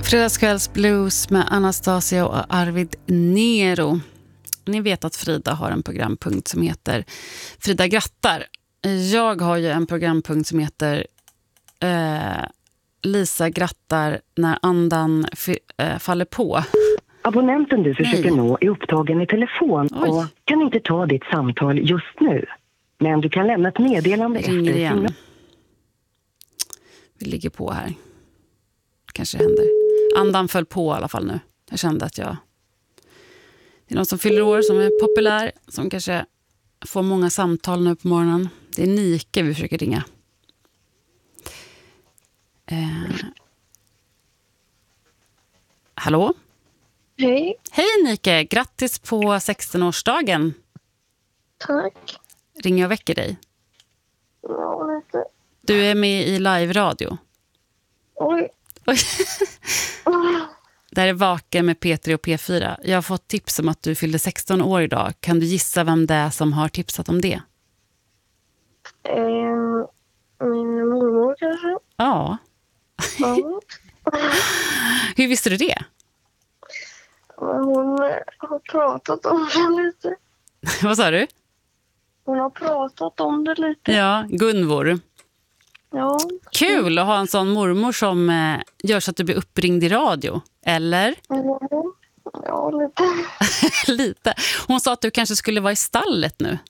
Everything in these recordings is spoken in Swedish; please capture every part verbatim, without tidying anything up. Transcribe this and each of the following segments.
Fredagskvällsblues med Anastasia och Arvid Nero. Ni vet att Frida har en programpunkt som heter Frida grattar. Jag har ju en programpunkt som heter eh, Lisa grattar när andan f- eh, faller på. Abonnenten du försöker Nej. nå är upptagen i telefon Oj. och kan inte ta ditt samtal just nu. Men du kan lämna ett meddelande ringer efter igen. signal. Vi ligger på här. Kanske händer. Andan föll på i alla fall nu. Jag kände att jag... Det är någon som fyller år som är populär. Som kanske får många samtal nu på morgonen. Det är Nike vi försöker ringa. Eh. Hallå? Hej. Hej Nike, grattis på sexton-årsdagen. Tack. Ringer jag och väcker dig? Ja, lite. Du är med i live-radio. Oj. Oj. Det här är Vaken med P tre och P fyra. Jag har fått tips om att du fyllde sexton år idag. Kan du gissa vem det är som har tipsat om det? Eh, min mormor kanske? Ja. Ja. Hur visste du det? Hon har pratat om det lite. Vad sa du? Hon har pratat om det lite. Ja, Gunvor. Ja. Kul att ha en sån mormor som eh, gör så att du blir uppringd i radio. Eller? Ja, ja lite. Lite. Hon sa att du kanske skulle vara i stallet nu.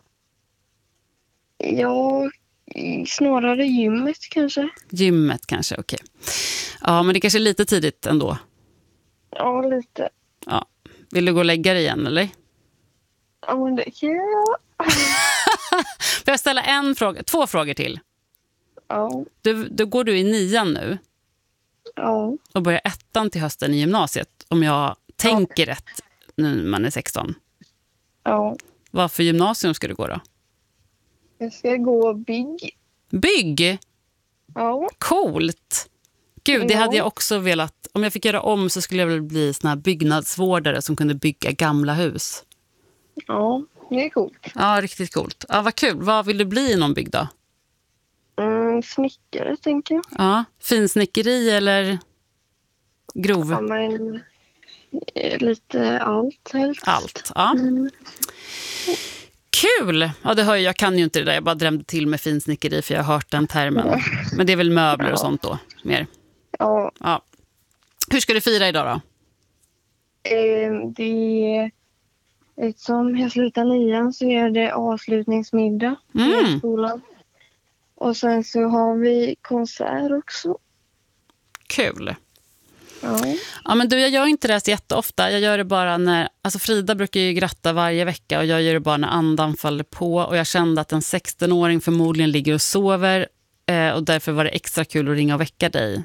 Ja, snarare gymmet kanske. Gymmet kanske, okej. Ja, men det kanske är lite tidigt ändå. Ja, lite. Ja. Vill du gå och lägga dig igen, eller? Ja, men det kan jag. Får jag ställa en fråga, två frågor till? Ja. Du, då går du i nian nu. Ja. Och börjar ettan till hösten i gymnasiet. Om jag tänker ja. rätt nu när man är sexton. Ja. Vad för gymnasium ska du gå då? Jag ska gå bygg. Bygg? Ja. Coolt! Gud, det ja. hade jag också velat. Om jag fick göra om så skulle jag väl bli såna här byggnadsvårdare som kunde bygga gamla hus. Ja, det är coolt. Ja, riktigt coolt. Ja, vad kul. Vad vill du bli i någon bygg då? Mm, snickare, tänker jag. Ja, finsnickeri eller grov? Ja, men lite allt helst. Allt, ja. Mm. Kul! Ja, det hör jag. Jag kan ju inte det där. Jag bara drömde till med finsnickeri för jag har hört den termen. Ja. Men det är väl möbler och sånt då, mer? Ja. Ja. Hur ska du fira idag då? Eh, det är... Eftersom jag slutar nian så är det avslutningsmiddag mm. i skolan. Och sen så har vi konsert också. Kul. Ja. Ja, men du, jag gör inte det så jätteofta. Jag gör det bara när... Alltså Frida brukar ju gratta varje vecka och jag gör det bara när andan faller på. Och jag kände att en sexton-åring förmodligen ligger och sover. Eh, och därför var det extra kul att ringa och väcka dig.